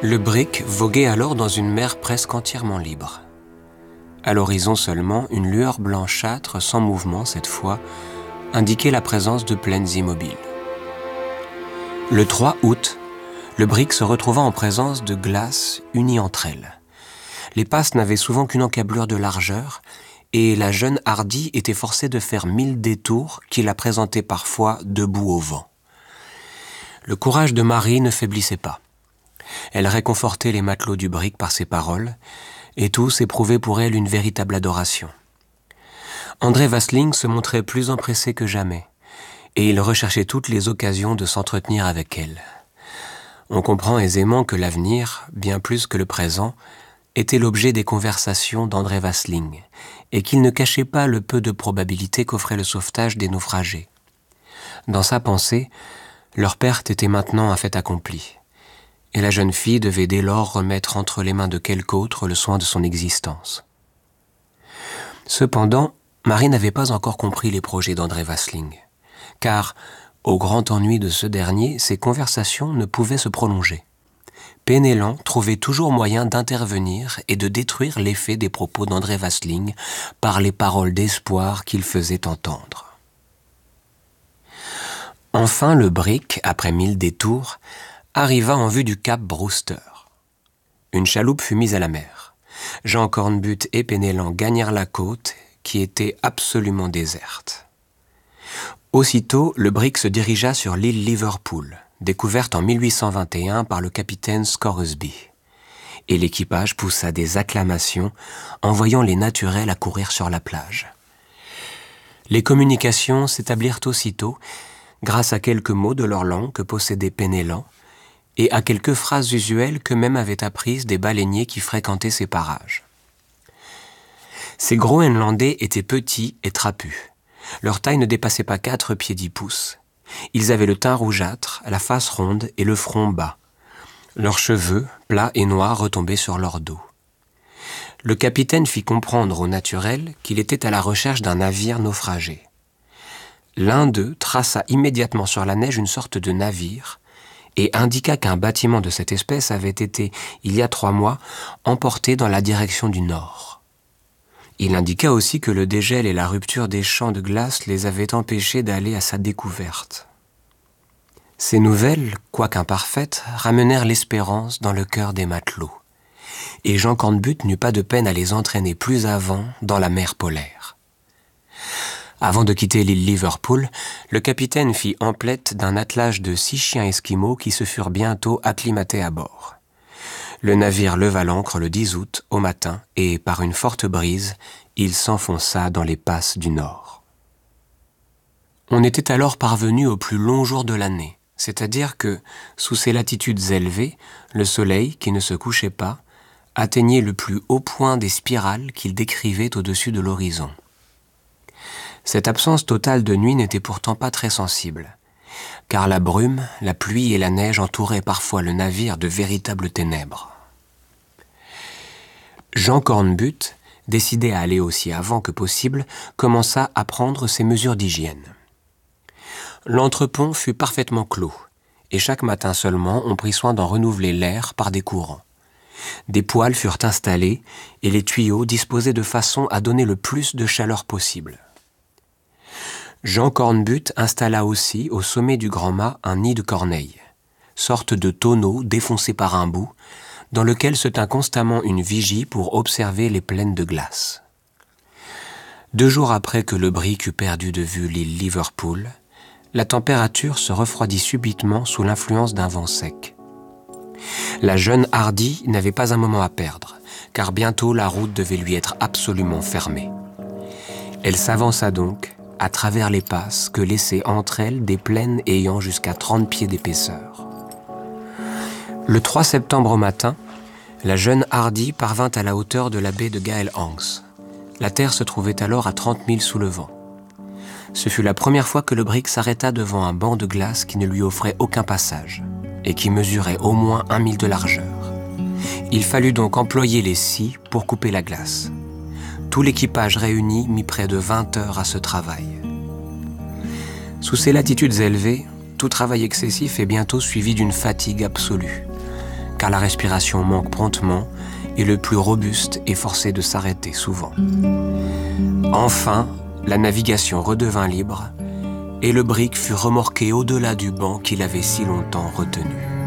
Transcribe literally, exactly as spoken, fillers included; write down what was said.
Le brick voguait alors dans une mer presque entièrement libre. À l'horizon seulement, une lueur blanchâtre, sans mouvement cette fois, indiquait la présence de plaines immobiles. Le trois août, le brick se retrouva en présence de glaces unies entre elles. Les passes n'avaient souvent qu'une encablure de largeur, et la jeune Hardy était forcée de faire mille détours qui la présentaient parfois debout au vent. Le courage de Marie ne faiblissait pas. Elle réconfortait les matelots du brick par ses paroles, et tous éprouvaient pour elle une véritable adoration. André Vasling se montrait plus empressé que jamais, et il recherchait toutes les occasions de s'entretenir avec elle. On comprend aisément que l'avenir, bien plus que le présent, était l'objet des conversations d'André Vasling, et qu'il ne cachait pas le peu de probabilité qu'offrait le sauvetage des naufragés. Dans sa pensée, leur perte était maintenant un fait accompli, et la jeune fille devait dès lors remettre entre les mains de quelque autre le soin de son existence. Cependant, Marie n'avait pas encore compris les projets d'André Vasling, car, au grand ennui de ce dernier, ces conversations ne pouvaient se prolonger. Penellan trouvait toujours moyen d'intervenir et de détruire l'effet des propos d'André Vasling par les paroles d'espoir qu'il faisait entendre. Enfin, le brick, après mille détours, arriva en vue du cap Brewster. Une chaloupe fut mise à la mer. Jean Cornbutte et Penellan gagnèrent la côte, qui était absolument déserte. Aussitôt, le brick se dirigea sur l'île Liverpool, découverte en mille huit cent vingt et un par le capitaine Scoresby, et l'équipage poussa des acclamations en voyant les naturels accourir sur la plage. Les communications s'établirent aussitôt grâce à quelques mots de leur langue que possédait Penellan et à quelques phrases usuelles qu'eux-mêmes avaient apprises des baleiniers qui fréquentaient ces parages. Ces Groenlandais étaient petits et trapus. Leur taille ne dépassait pas quatre pieds dix pouces. Ils avaient le teint rougeâtre, la face ronde et le front bas. Leurs cheveux, plats et noirs, retombaient sur leur dos. Le capitaine fit comprendre aux naturels qu'il était à la recherche d'un navire naufragé. L'un d'eux traça immédiatement sur la neige une sorte de navire et indiqua qu'un bâtiment de cette espèce avait été, il y a trois mois, emporté dans la direction du nord. Il indiqua aussi que le dégel et la rupture des champs de glace les avaient empêchés d'aller à sa découverte. Ces nouvelles, quoique imparfaites, ramenèrent l'espérance dans le cœur des matelots, et Jean Cornbutte n'eut pas de peine à les entraîner plus avant dans la mer polaire. Avant de quitter l'île Liverpool, le capitaine fit emplette d'un attelage de six chiens esquimaux qui se furent bientôt acclimatés à bord. Le navire leva l'ancre le dix août au matin et, par une forte brise, il s'enfonça dans les passes du nord. On était alors parvenu au plus long jour de l'année, c'est-à-dire que, sous ces latitudes élevées, le soleil, qui ne se couchait pas, atteignait le plus haut point des spirales qu'il décrivait au-dessus de l'horizon. Cette absence totale de nuit n'était pourtant pas très sensible, car la brume, la pluie et la neige entouraient parfois le navire de véritables ténèbres. Jean Cornbutte, décidé à aller aussi avant que possible, commença à prendre ses mesures d'hygiène. L'entrepont fut parfaitement clos, et chaque matin seulement on prit soin d'en renouveler l'air par des courants. Des poêles furent installés et les tuyaux disposés de façon à donner le plus de chaleur possible. Jean Cornbutte installa aussi au sommet du grand mât un nid de corneilles, sorte de tonneau défoncé par un bout, dans lequel se tint constamment une vigie pour observer les plaines de glace. Deux jours après que le brick eut perdu de vue l'île Liverpool, la température se refroidit subitement sous l'influence d'un vent sec. La jeune Hardy n'avait pas un moment à perdre, car bientôt la route devait lui être absolument fermée. Elle s'avança donc à travers les passes que laissaient entre elles des plaines ayant jusqu'à trente pieds d'épaisseur. Le trois septembre au matin, la jeune Hardy parvint à la hauteur de la baie de Gael-Anks. La terre se trouvait alors à trente milles sous le vent. Ce fut la première fois que le brick s'arrêta devant un banc de glace qui ne lui offrait aucun passage et qui mesurait au moins un mille de largeur. Il fallut donc employer les scies pour couper la glace. Tout l'équipage réuni mit près de vingt heures à ce travail. Sous ces latitudes élevées, tout travail excessif est bientôt suivi d'une fatigue absolue, car la respiration manque promptement et le plus robuste est forcé de s'arrêter souvent. Enfin, la navigation redevint libre et le brick fut remorqué au-delà du banc qu'il avait si longtemps retenu.